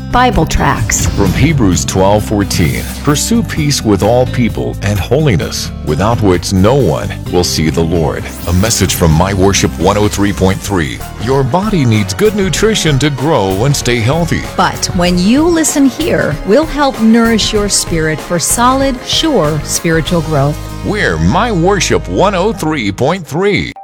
Bible tracts. From Hebrews 12:14, pursue peace with all people and holiness, without which no one will see the Lord. A message from My Worship 103.3. Your body needs good nutrition to grow and stay healthy. But when you listen here, we'll help nourish your spirit for solid, sure spiritual growth. We're My Worship 103.3.